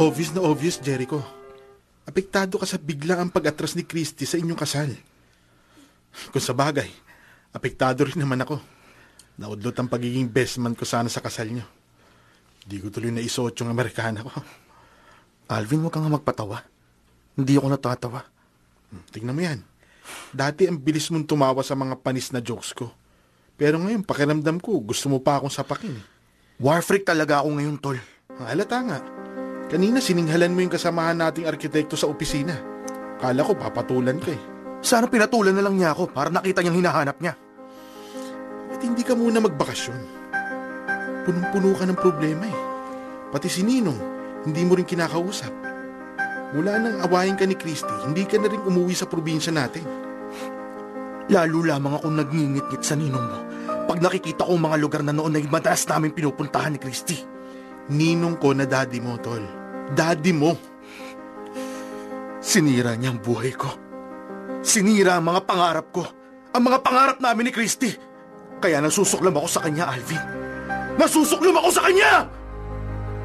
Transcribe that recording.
Obvious na obvious, Jericho. Apektado ka sa bigla ang pag-atras ni Christy sa inyong kasal. Kung sa bagay, apektado rin naman ako. Naudlot ang pagiging best man ko sana sa kasal nyo. Di ko tuloy na isuot yung Amerikana ko. Alvin, huwag kang magpatawa. Hindi ako natatawa. Tingnan mo yan. Dati ang bilis mong tumawa sa mga panis na jokes ko. Pero ngayon, pakiramdam ko, gusto mo pa akong sapakin. War freak talaga ako ngayon, tol. Halata nga. Kanina sininghalan mo yung kasamahan nating arkitekto sa opisina. Kala ko papatulan ka eh. Sana pinatulan na lang niya ako para nakita niyang hinahanap niya. At hindi ka muna magbakasyon. Punong-puno ka ng problema eh. Pati si Ninong, hindi mo rin kinakausap. Mula nang awayin ka ni Christy, hindi ka na rin umuwi sa probinsya natin. Lalo lamang akong nagngingit-ngit sa ninong mo pag nakikita ko mga lugar na noon ay madalas namin pinupuntahan ni Christy. Ninong ko na daddy mo, tol. Daddy mo. Sinira niya ang buhay ko. Sinira ang mga pangarap ko. Ang mga pangarap namin ni Christy. Kaya nasusuklam ako sa kanya, Alvin. Nasusuklam ako sa kanya!